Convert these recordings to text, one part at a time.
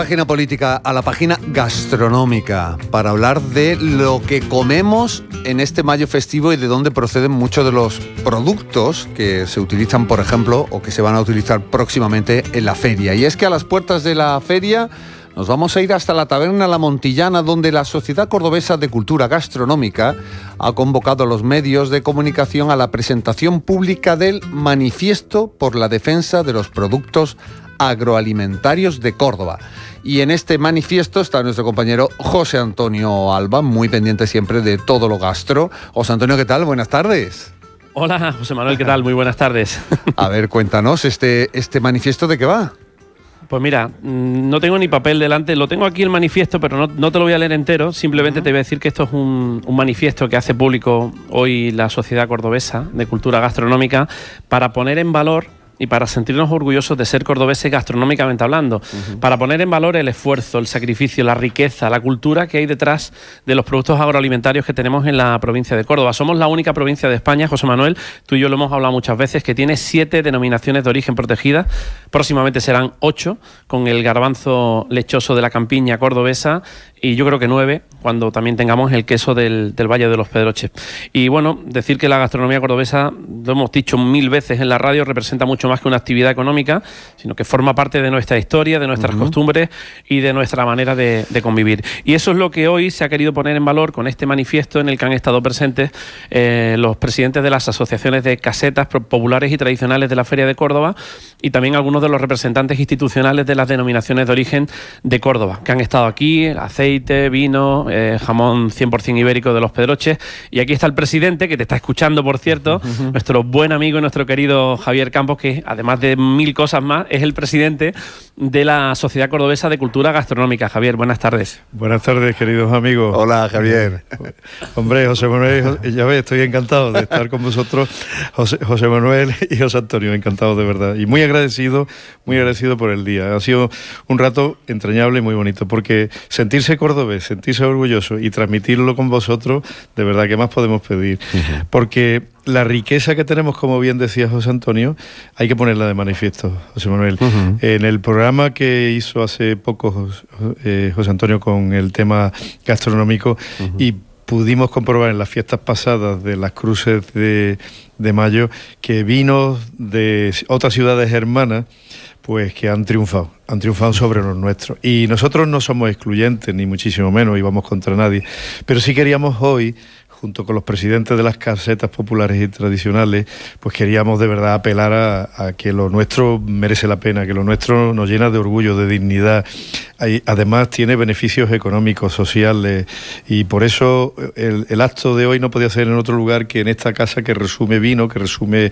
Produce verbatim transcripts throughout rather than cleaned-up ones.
página política a la página gastronómica para hablar de lo que comemos en este mayo festivo y de dónde proceden muchos de los productos que se utilizan, por ejemplo, o que se van a utilizar próximamente en la feria. Y es que a las puertas de la feria nos vamos a ir hasta la taberna La Montillana, donde la Sociedad Cordobesa de Cultura Gastronómica ha convocado a los medios de comunicación a la presentación pública del Manifiesto por la Defensa de los Productos Agroalimentarios de Córdoba. Y en este manifiesto está nuestro compañero José Antonio Alba, muy pendiente siempre de todo lo gastro. José Antonio, ¿qué tal? Buenas tardes. Hola, José Manuel, ¿qué tal? Muy buenas tardes. A ver, cuéntanos, este, este manifiesto, ¿de qué va? Pues mira, no tengo ni papel delante, lo tengo aquí el manifiesto, pero no, no te lo voy a leer entero, simplemente uh-huh. te voy a decir que esto es un, un manifiesto que hace público hoy la Sociedad Cordobesa de Cultura Gastronómica para poner en valor y para sentirnos orgullosos de ser cordobeses gastronómicamente hablando, uh-huh. para poner en valor el esfuerzo, el sacrificio, la riqueza, la cultura que hay detrás de los productos agroalimentarios que tenemos en la provincia de Córdoba. Somos la única provincia de España, José Manuel, tú y yo lo hemos hablado muchas veces, que tiene siete denominaciones de origen protegidas, próximamente serán ocho, con el garbanzo lechoso de la campiña cordobesa, y yo creo que nueve, cuando también tengamos el queso del, del Valle de los Pedroches. Y bueno, decir que la gastronomía cordobesa, lo hemos dicho mil veces en la radio, representa mucho más que una actividad económica, sino que forma parte de nuestra historia, de nuestras uh-huh. costumbres y de nuestra manera de, de convivir. Y eso es lo que hoy se ha querido poner en valor con este manifiesto en el que han estado presentes eh, los presidentes de las asociaciones de casetas populares y tradicionales de la Feria de Córdoba y también algunos de los representantes institucionales de las denominaciones de origen de Córdoba, que han estado aquí, el aceite, vino, eh, jamón cien por ciento ibérico de los Pedroches. Y aquí está el presidente, que te está escuchando, por cierto, uh-huh. nuestro buen amigo y nuestro querido Javier Campos, que además de mil cosas más, es el presidente de la Sociedad Cordobesa de Cultura Gastronómica. Javier, buenas tardes. Buenas tardes, queridos amigos. Hola, Javier. Hombre, José Manuel, ya ves, estoy encantado de estar con vosotros, José, José Manuel y José Antonio, encantado de verdad. Y muy agradecido, muy agradecido por el día. Ha sido un rato entrañable y muy bonito, porque sentirse cordobés, sentirse orgulloso y transmitirlo con vosotros, de verdad, ¿qué más podemos pedir? Uh-huh. Porque la riqueza que tenemos, como bien decía José Antonio, hay que ponerla de manifiesto, José Manuel. Uh-huh. En el programa que hizo hace poco eh, José Antonio con el tema gastronómico, uh-huh. y pudimos comprobar en las fiestas pasadas de las cruces de, de mayo que vinos de otras ciudades hermanas pues que han triunfado, han triunfado sobre los nuestros. Y nosotros no somos excluyentes, ni muchísimo menos, y vamos contra nadie. Pero sí queríamos hoy, junto con los presidentes de las casetas populares y tradicionales, pues queríamos de verdad apelar a, a que lo nuestro merece la pena, que lo nuestro nos llena de orgullo, de dignidad. Hay, además tiene beneficios económicos, sociales, y por eso el, el acto de hoy no podía ser en otro lugar que en esta casa que resume vino, que resume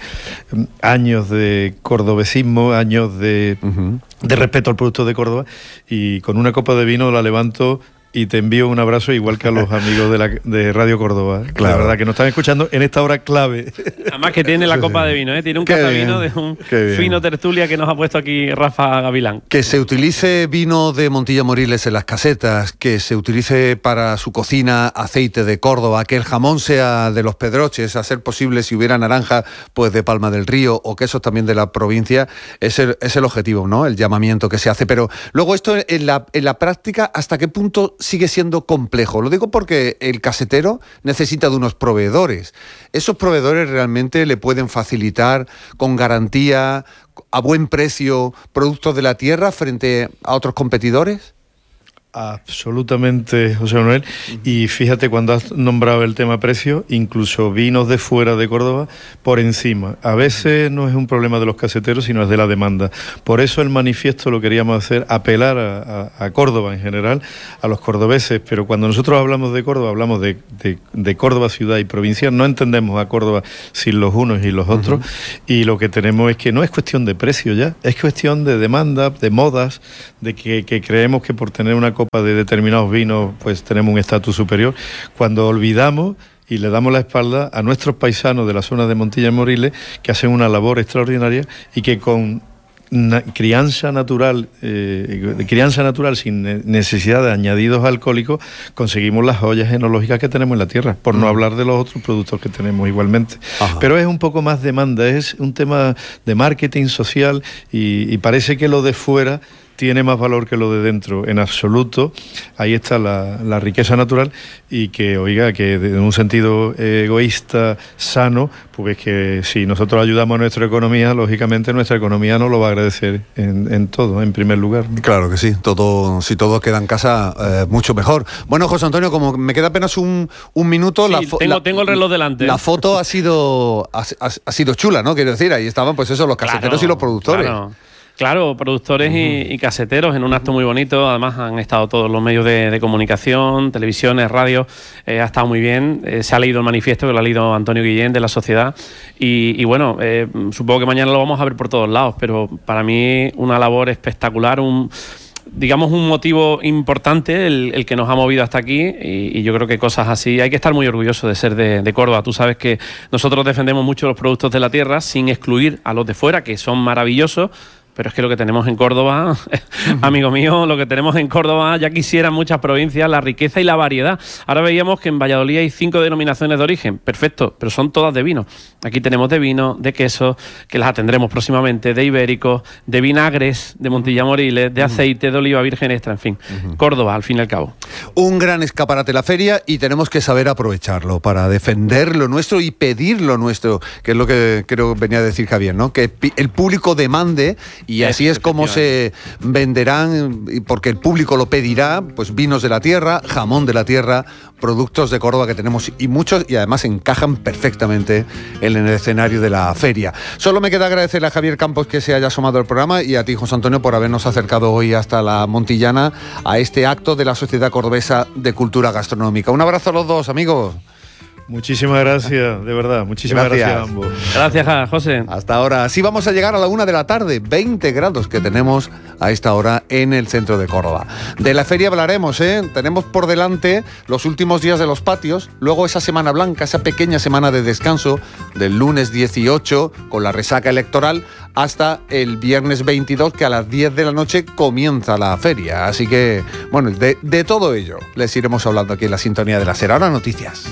años de cordobesismo, años de, uh-huh. de respeto al producto de Córdoba, y con una copa de vino la levanto y te envío un abrazo, igual que a los amigos de, la, de Radio Córdoba. Claro. La verdad que nos están escuchando en esta hora clave. Además que tiene la copa de vino, ¿eh? Tiene un catavino de un fino tertulia que nos ha puesto aquí Rafa Gavilán. Que se utilice vino de Montilla Moriles en las casetas, que se utilice para su cocina aceite de Córdoba, que el jamón sea de los Pedroches, a ser posible, si hubiera naranja, pues de Palma del Río, o quesos también de la provincia, es el, es el objetivo, ¿no? El llamamiento que se hace. Pero luego esto en la, en la práctica, ¿hasta qué punto sigue siendo complejo? Lo digo porque el casetero necesita de unos proveedores. ¿Esos proveedores realmente le pueden facilitar con garantía, a buen precio, productos de la tierra frente a otros competidores? Absolutamente, José Manuel. Y fíjate, cuando has nombrado el tema precio, incluso vinos de fuera de Córdoba por encima. A veces no es un problema de los caseteros, sino es de la demanda. Por eso el manifiesto lo queríamos hacer, apelar a, a, a Córdoba en general, a los cordobeses. Pero cuando nosotros hablamos de Córdoba, hablamos de, de, de Córdoba ciudad y provincia. No entendemos a Córdoba sin los unos y los otros. Uh-huh. Y lo que tenemos es que no es cuestión de precio ya, es cuestión de demanda, de modas, de que, que creemos que por tener una copa de determinados vinos pues tenemos un estatus superior, cuando olvidamos y le damos la espalda a nuestros paisanos de la zona de Montilla Moriles, que hacen una labor extraordinaria y que con na- crianza natural, eh, crianza natural sin necesidad de añadidos alcohólicos, conseguimos las joyas enológicas que tenemos en la tierra, por no hablar de los otros productos que tenemos igualmente. Ajá. Pero es un poco más demanda, es un tema de marketing social y, y parece que lo de fuera tiene más valor que lo de dentro, en absoluto. Ahí está la, la riqueza natural y que, oiga, que en un sentido egoísta, sano, pues que si nosotros ayudamos a nuestra economía, lógicamente nuestra economía nos lo va a agradecer en, en todo, en primer lugar. Claro que sí, todo, si todo queda en casa, eh, mucho mejor. Bueno, José Antonio, como me queda apenas un, un minuto... Sí, la fo- tengo, la, tengo el reloj delante. La foto ha sido, ha, ha sido chula, ¿no? Quiero decir, ahí estaban pues eso, los caseteros Claro, y los productores. Claro. Claro, productores uh-huh. y, y caseteros en un acto muy bonito. Además han estado todos los medios de, de comunicación, televisiones, radio. Eh, ha estado muy bien. Eh, se ha leído el manifiesto que lo ha leído Antonio Guillén de La Sociedad. Y, y bueno, eh, supongo que mañana lo vamos a ver por todos lados. Pero para mí una labor espectacular, un... digamos un motivo importante el, el que nos ha movido hasta aquí y, y yo creo que cosas así hay que estar muy orgulloso de ser de, de Córdoba. Tú sabes que nosotros defendemos mucho los productos de la tierra sin excluir a los de fuera, que son maravillosos, pero es que lo que tenemos en Córdoba, amigo mío, lo que tenemos en Córdoba, ya quisieran muchas provincias, la riqueza y la variedad. Ahora veíamos que en Valladolid hay cinco denominaciones de origen, perfecto, pero son todas de vino. Aquí tenemos de vino, de queso, que las atendremos próximamente, de ibéricos, de vinagres, de Montilla Moriles, de aceite, de oliva virgen extra, en fin. Uh-huh. Córdoba, al fin y al cabo. Un gran escaparate la feria y tenemos que saber aprovecharlo para defender lo nuestro y pedir lo nuestro, que es lo que creo que venía a decir Javier, ¿no? Que el público demande. Y así es como se venderán, porque el público lo pedirá, pues vinos de la tierra, jamón de la tierra, productos de Córdoba que tenemos y muchos, y además encajan perfectamente en el escenario de la feria. Solo me queda agradecerle a Javier Campos que se haya asomado al programa y a ti, José Antonio, por habernos acercado hoy hasta la Montillana a este acto de la Sociedad Cordobesa de Cultura Gastronómica. Un abrazo a los dos, amigos. Muchísimas gracias, de verdad, muchísimas gracias, gracias a ambos. Gracias, José. Hasta ahora. Así vamos a llegar a la una de la tarde, veinte grados que tenemos a esta hora en el centro de Córdoba. De la feria hablaremos, ¿eh? Tenemos por delante los últimos días de los patios, luego esa Semana Blanca, esa pequeña semana de descanso del lunes dieciocho con la resaca electoral hasta el viernes veintidós, que a las diez de la noche comienza la feria. Así que, bueno, de, de todo ello les iremos hablando aquí en la sintonía de la SER. Ahora noticias.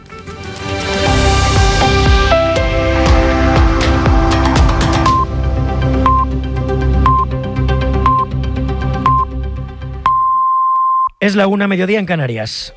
Es la una, mediodía en Canarias.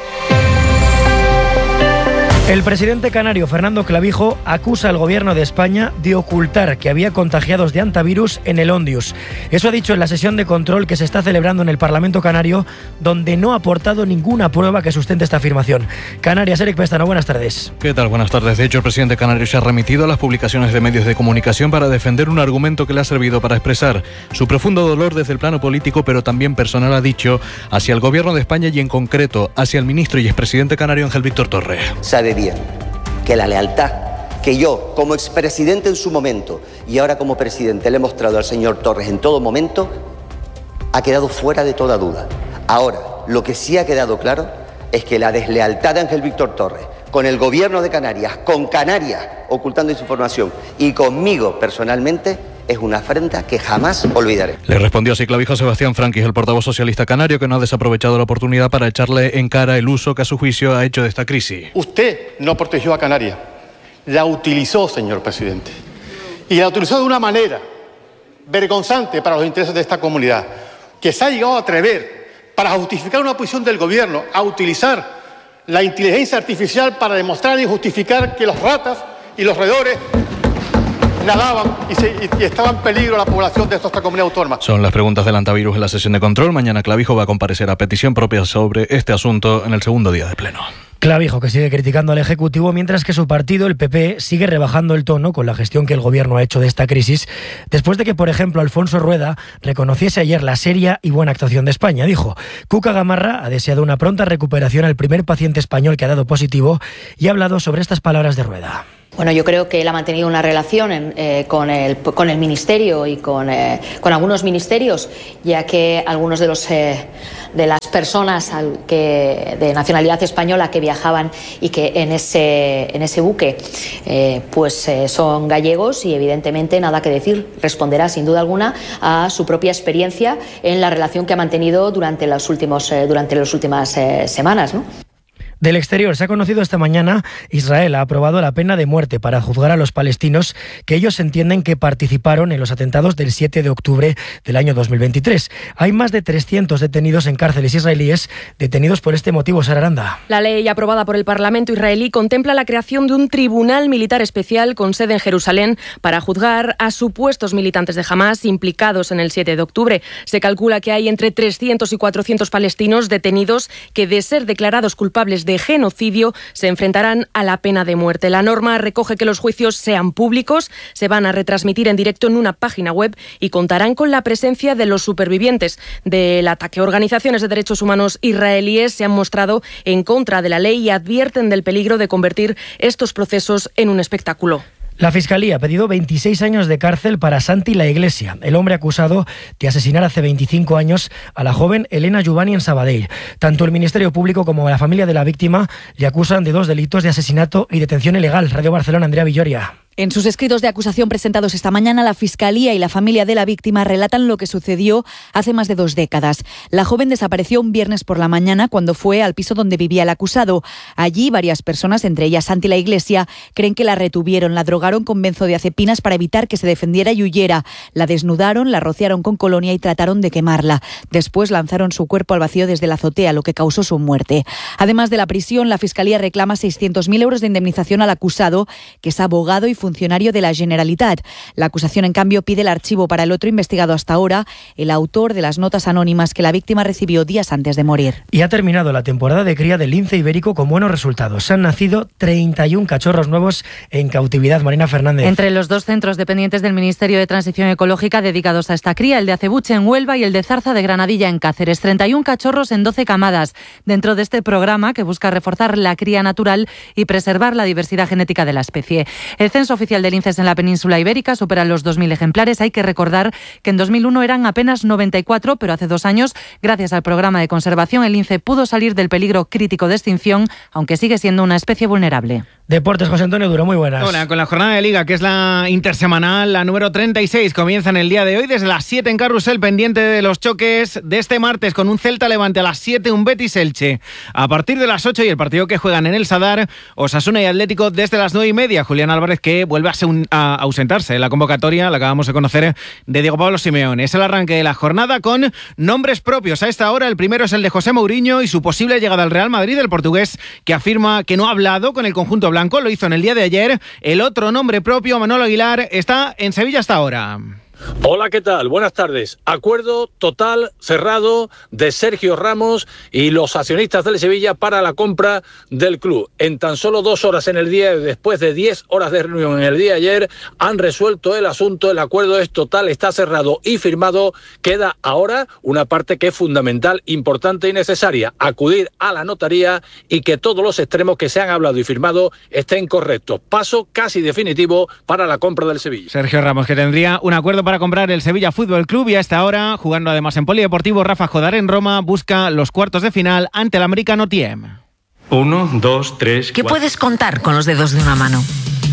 El presidente canario Fernando Clavijo acusa al gobierno de España de ocultar que había contagiados de hantavirus en el Ondius. Eso ha dicho en la sesión de control que se está celebrando en el Parlamento canario, donde no ha aportado ninguna prueba que sustente esta afirmación. Canarias, Eric Pestano, buenas tardes. ¿Qué tal? Buenas tardes. De hecho, el presidente canario se ha remitido a las publicaciones de medios de comunicación para defender un argumento que le ha servido para expresar su profundo dolor desde el plano político, pero también personal, ha dicho, hacia el gobierno de España y en concreto hacia el ministro y expresidente canario Ángel Víctor Torres. Sabe bien que la lealtad que yo, como expresidente en su momento y ahora como presidente, le he mostrado al señor Torres en todo momento, ha quedado fuera de toda duda. Ahora, lo que sí ha quedado claro es que la deslealtad de Ángel Víctor Torres con el gobierno de Canarias, con Canarias ocultando esa información y conmigo personalmente, es una afrenta que jamás olvidaré. Le respondió así Clavijo Sebastián Franquis, el portavoz socialista canario, que no ha desaprovechado la oportunidad para echarle en cara el uso que a su juicio ha hecho de esta crisis. Usted no protegió a Canarias, la utilizó, señor presidente. Y la utilizó de una manera vergonzante para los intereses de esta comunidad, que se ha llegado a atrever, para justificar una posición del gobierno, a utilizar la inteligencia artificial para demostrar y justificar que los ratas y los roedores nadaban y, se, y, y estaba en peligro la población de esta comunidad autónoma. Son las preguntas del hantavirus en la sesión de control. Mañana Clavijo va a comparecer a petición propia sobre este asunto en el segundo día de pleno. Clavijo, que sigue criticando al Ejecutivo, mientras que su partido, el P P, sigue rebajando el tono con la gestión que el Gobierno ha hecho de esta crisis, después de que, por ejemplo, Alfonso Rueda reconociese ayer la seria y buena actuación de España. Dijo, Cuca Gamarra ha deseado una pronta recuperación al primer paciente español que ha dado positivo y ha hablado sobre estas palabras de Rueda. Bueno, yo creo que él ha mantenido una relación en, eh, con, el, con el Ministerio y con, eh, con algunos ministerios, ya que algunos de los eh, de las personas al que, de nacionalidad española que viajaban y que en ese, en ese buque eh, pues eh, son gallegos y evidentemente nada que decir, responderá sin duda alguna a su propia experiencia en la relación que ha mantenido durante, los últimos, eh, durante las últimas eh, semanas, ¿no? Del exterior, se ha conocido esta mañana, Israel ha aprobado la pena de muerte para juzgar a los palestinos que ellos entienden que participaron en los atentados del siete de octubre del año dos mil veintitrés. Hay más de trescientos detenidos en cárceles israelíes, detenidos por este motivo. Sara Aranda. La ley aprobada por el Parlamento israelí contempla la creación de un tribunal militar especial con sede en Jerusalén para juzgar a supuestos militantes de Hamás implicados en el siete de octubre. Se calcula que hay entre trescientos y cuatrocientos palestinos detenidos que, de ser declarados culpables de genocidio, se enfrentarán a la pena de muerte. La norma recoge que los juicios sean públicos, se van a retransmitir en directo en una página web y contarán con la presencia de los supervivientes del ataque. Organizaciones de derechos humanos israelíes se han mostrado en contra de la ley y advierten del peligro de convertir estos procesos en un espectáculo. La Fiscalía ha pedido veintiséis años de cárcel para Santi La Iglesia, el hombre acusado de asesinar hace veinticinco años a la joven Elena Juvani en Sabadell. Tanto el Ministerio Público como la familia de la víctima le acusan de dos delitos de asesinato y detención ilegal. Radio Barcelona, Andrea Villoria. En sus escritos de acusación presentados esta mañana, la Fiscalía y la familia de la víctima relatan lo que sucedió hace más de dos décadas. La joven desapareció un viernes por la mañana cuando fue al piso donde vivía el acusado. Allí varias personas, entre ellas Santi La Iglesia, creen que la retuvieron, la drogaron con benzodiazepinas para evitar que se defendiera y huyera. La desnudaron, la rociaron con colonia y trataron de quemarla. Después lanzaron su cuerpo al vacío desde la azotea, lo que causó su muerte. Además de la prisión, la Fiscalía reclama seiscientos mil euros de indemnización al acusado, que es abogado y funcionario de la Generalitat. La acusación, en cambio, pide el archivo para el otro investigado hasta ahora, el autor de las notas anónimas que la víctima recibió días antes de morir. Y ha terminado la temporada de cría del lince ibérico con buenos resultados. Han nacido treinta y un cachorros nuevos en cautividad. Marina Fernández. Entre los dos centros dependientes del Ministerio de Transición Ecológica dedicados a esta cría, el de Acebuche en Huelva y el de Zarza de Granadilla en Cáceres. treinta y un cachorros en doce camadas, dentro de este programa que busca reforzar la cría natural y preservar la diversidad genética de la especie. El censo oficial de linces en la península ibérica supera los dos mil ejemplares. Hay que recordar que en dos mil uno eran apenas noventa y cuatro, pero hace dos años, gracias al programa de conservación, el lince pudo salir del peligro crítico de extinción, aunque sigue siendo una especie vulnerable. Deportes, José Antonio Duro, muy buenas. Hola, con la jornada de Liga, que es la intersemanal, la número treinta y seis, comienza en el día de hoy desde las siete en Carrusel, pendiente de los choques de este martes, con un Celta Levante a las siete, un Betis Elche a partir de las ocho, y el partido que juegan en el Sadar, Osasuna y Atlético, desde las nueve y media. Julián Álvarez, que vuelve a, un, a ausentarse en la convocatoria, la acabamos de conocer, de Diego Pablo Simeone. Es el arranque de la jornada con nombres propios. A esta hora, el primero es el de José Mourinho y su posible llegada al Real Madrid, el portugués, que afirma que no ha hablado con el conjunto blanco, lo hizo en el día de ayer. El otro nombre propio, Manolo Aguilar, está en Sevilla hasta ahora. Hola, ¿qué tal? Buenas tardes. Acuerdo total cerrado de Sergio Ramos y los accionistas del Sevilla para la compra del club. En tan solo dos horas en el día, después de diez horas de reunión en el día de ayer, han resuelto el asunto. El acuerdo es total, está cerrado y firmado. Queda ahora una parte que es fundamental, importante y necesaria: acudir a la notaría y que todos los extremos que se han hablado y firmado estén correctos. Paso casi definitivo para la compra del Sevilla. Sergio Ramos, que tendría un acuerdo para comprar el Sevilla Fútbol Club, y a esta hora, jugando además en Polideportivo, Rafa Jodar en Roma busca los cuartos de final ante el americano Tiem. Uno, dos, tres, ¿Qué cuatro. Puedes contar con los dedos de una mano?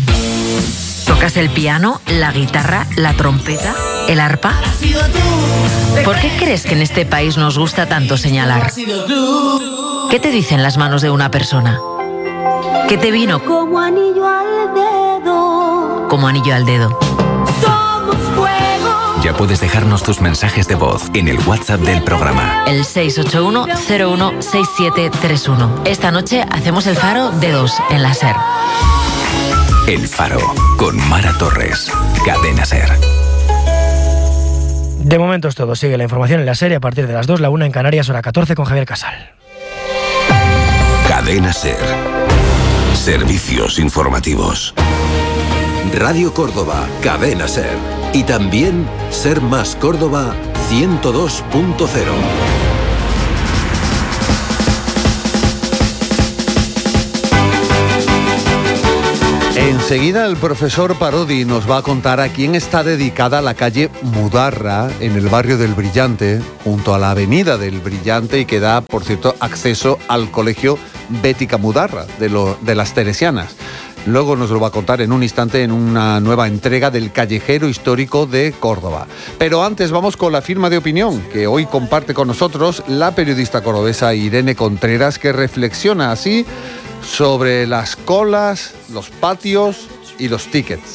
¿Tocas el piano, la guitarra, la trompeta, el arpa? ¿Por qué crees que en este país nos gusta tanto señalar? ¿Qué te dicen las manos de una persona? ¿Qué te vino? Como anillo al dedo. Como anillo al dedo. Ya puedes dejarnos tus mensajes de voz en el WhatsApp del programa. El seis ocho uno cero uno seis siete tres uno. Esta noche hacemos el Faro de dos en la SER. El Faro, con Mara Torres. Cadena SER. De momento es todo. Sigue la información en la SER a partir de las dos, la una en Canarias, hora catorce, con Javier Casal. Cadena SER. Servicios informativos. Radio Córdoba, Cadena SER. Y también Ser Más Córdoba ciento dos punto cero. Enseguida el profesor Parodi nos va a contar a quién está dedicada la calle Mudarra en el barrio del Brillante, junto a la avenida del Brillante, y que da, por cierto, acceso al colegio Bética Mudarra de, lo, de las Teresianas. Luego nos lo va a contar en un instante en una nueva entrega del Callejero Histórico de Córdoba. Pero antes vamos con la firma de opinión que hoy comparte con nosotros la periodista cordobesa Irene Contreras, que reflexiona así sobre las colas, los patios y los tickets.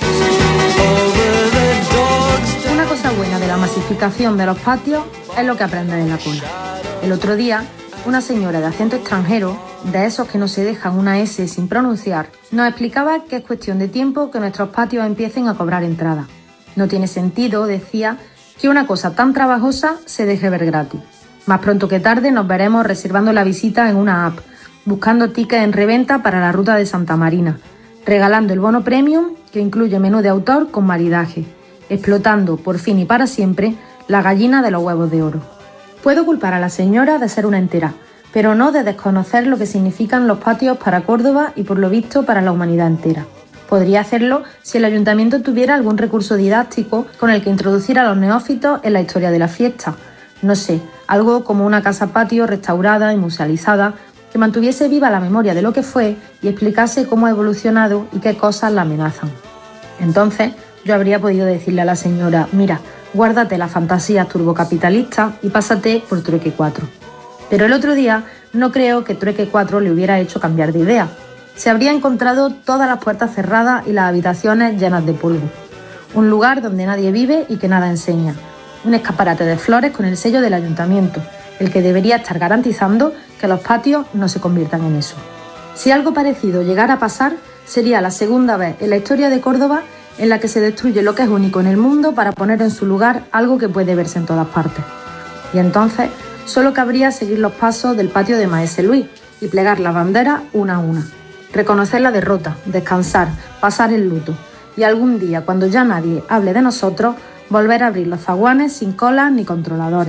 Una cosa buena de la masificación de los patios es lo que aprendes en la cola. El otro día, una señora de acento extranjero, de esos que no se dejan una S sin pronunciar, nos explicaba que es cuestión de tiempo que nuestros patios empiecen a cobrar entrada. No tiene sentido, decía, que una cosa tan trabajosa se deje ver gratis. Más pronto que tarde nos veremos reservando la visita en una app, buscando tickets en reventa para la ruta de Santa Marina, regalando el bono premium que incluye menú de autor con maridaje, explotando por fin y para siempre la gallina de los huevos de oro. Puedo culpar a la señora de ser una entera, pero no de desconocer lo que significan los patios para Córdoba y por lo visto para la humanidad entera. Podría hacerlo si el ayuntamiento tuviera algún recurso didáctico con el que introducir a los neófitos en la historia de la fiesta. No sé, algo como una casa patio restaurada y musealizada que mantuviese viva la memoria de lo que fue y explicase cómo ha evolucionado y qué cosas la amenazan. Entonces, yo habría podido decirle a la señora, mira, guárdate las fantasías turbocapitalistas y pásate por Trueque cuatro. Pero el otro día no creo que Trueque cuatro le hubiera hecho cambiar de idea. Se habría encontrado todas las puertas cerradas y las habitaciones llenas de polvo. Un lugar donde nadie vive y que nada enseña. Un escaparate de flores con el sello del ayuntamiento, el que debería estar garantizando que los patios no se conviertan en eso. Si algo parecido llegara a pasar, sería la segunda vez en la historia de Córdoba en la que se destruye lo que es único en el mundo para poner en su lugar algo que puede verse en todas partes. Y entonces, solo cabría seguir los pasos del patio de Maese Luis y plegar las banderas una a una. Reconocer la derrota, descansar, pasar el luto y algún día, cuando ya nadie hable de nosotros, volver a abrir los zaguanes sin colas ni controladores.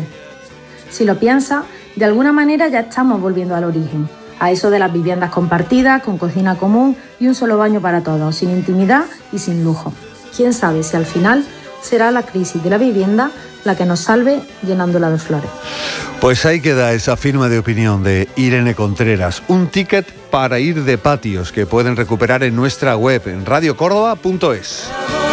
Si lo piensa, de alguna manera ya estamos volviendo al origen, a eso de las viviendas compartidas, con cocina común y un solo baño para todos, sin intimidad y sin lujo. Quién sabe si al final será la crisis de la vivienda la que nos salve llenándola de flores. Pues ahí queda esa firma de opinión de Irene Contreras. Un ticket para ir de patios que pueden recuperar en nuestra web en radio córdoba punto es.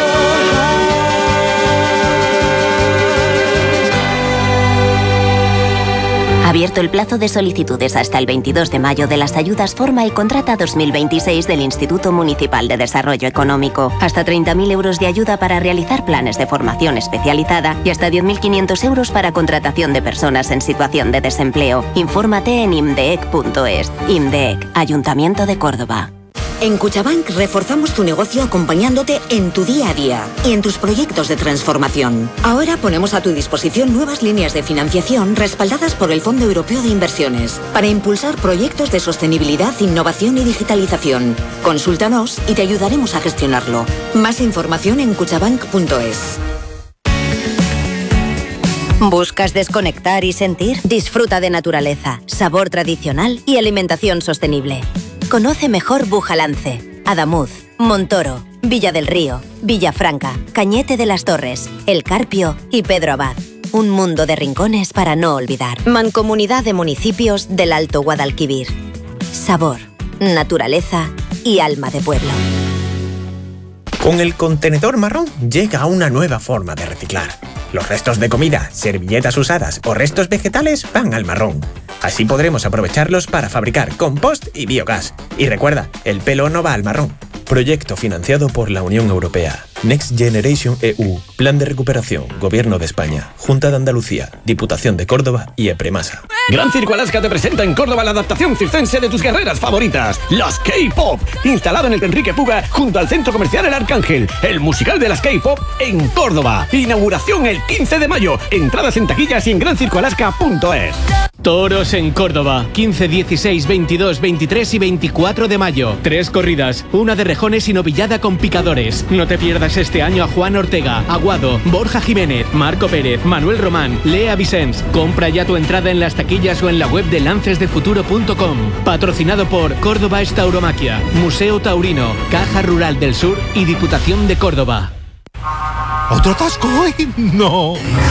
Abierto el plazo de solicitudes hasta el veintidós de mayo de las ayudas Forma y Contrata dos mil veintiséis del Instituto Municipal de Desarrollo Económico. Hasta treinta mil euros de ayuda para realizar planes de formación especializada y hasta diez mil quinientos euros para contratación de personas en situación de desempleo. Infórmate en imdec punto es. IMDEC, Ayuntamiento de Córdoba. En Cuchabank reforzamos tu negocio acompañándote en tu día a día y en tus proyectos de transformación. Ahora ponemos a tu disposición nuevas líneas de financiación respaldadas por el Fondo Europeo de Inversiones para impulsar proyectos de sostenibilidad, innovación y digitalización. Consúltanos y te ayudaremos a gestionarlo. Más información en cuchabank punto es. ¿Buscas desconectar y sentir? Disfruta de naturaleza, sabor tradicional y alimentación sostenible. Conoce mejor Bujalance, Adamuz, Montoro, Villa del Río, Villafranca, Cañete de las Torres, El Carpio y Pedro Abad. Un mundo de rincones para no olvidar. Mancomunidad de Municipios del Alto Guadalquivir. Sabor, naturaleza y alma de pueblo. Con el contenedor marrón llega una nueva forma de reciclar. Los restos de comida, servilletas usadas o restos vegetales van al marrón. Así podremos aprovecharlos para fabricar compost y biogás. Y recuerda, el pelo no va al marrón. Proyecto financiado por la Unión Europea. Next Generation E U. Plan de recuperación. Gobierno de España. Junta de Andalucía. Diputación de Córdoba y Epremasa. Gran Circo Alaska te presenta en Córdoba la adaptación circense de tus guerreras favoritas, las K-Pop. Instalado en el Enrique Puga, junto al Centro Comercial El Arcángel. El musical de las K-Pop en Córdoba. Inauguración el quince de mayo. Entradas en taquillas y en gran circo alaska punto es. Toros en Córdoba, quince, dieciséis, veintidós, veintitrés y veinticuatro de mayo. Tres corridas, una de rejones y novillada con picadores. No te pierdas este año a Juan Ortega, Aguado, Borja Jiménez, Marco Pérez, Manuel Román, Lea Vicens. Compra ya tu entrada en las taquillas o en la web de lances de futuro punto com. Patrocinado por Córdoba es Tauromaquia, Museo Taurino, Caja Rural del Sur y Diputación de Córdoba. ¿Otro atasco hoy? No.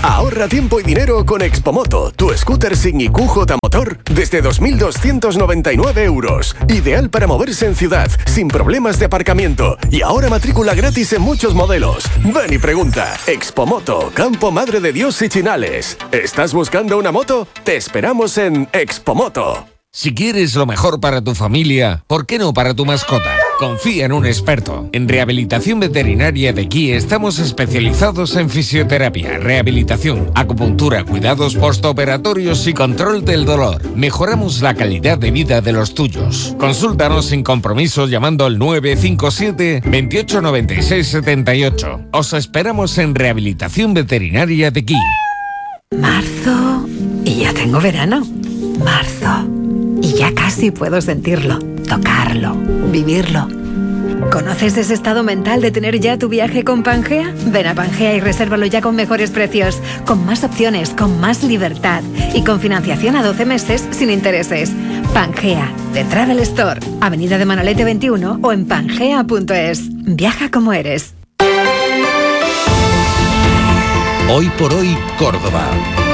Ahorra tiempo y dinero con Expomoto, tu scooter sin I Q J motor desde dos mil doscientos noventa y nueve euros. Ideal para moverse en ciudad, sin problemas de aparcamiento. Y ahora matrícula gratis en muchos modelos. Ven y pregunta. Expomoto, Campo Madre de Dios y Chinales. ¿Estás buscando una moto? Te esperamos en Expomoto. Si quieres lo mejor para tu familia, ¿por qué no para tu mascota? Confía en un experto. En Rehabilitación Veterinaria de Aquí estamos especializados en fisioterapia, rehabilitación, acupuntura, cuidados postoperatorios y control del dolor. Mejoramos la calidad de vida de los tuyos. Consúltanos sin compromiso llamando al nueve cinco siete, veintiocho noventa y seis setenta y ocho. Os esperamos en Rehabilitación Veterinaria de Aquí. Marzo y ya tengo verano. Marzo y ya casi puedo sentirlo, tocarlo, vivirlo. ¿Conoces ese estado mental de tener ya tu viaje con Pangea? Ven a Pangea y resérvalo ya con mejores precios, con más opciones, con más libertad y con financiación a doce meses sin intereses. Pangea, de Travel Store, Avenida de Manolete veintiuno o en pangea punto es. Viaja como eres. Hoy por hoy, Córdoba.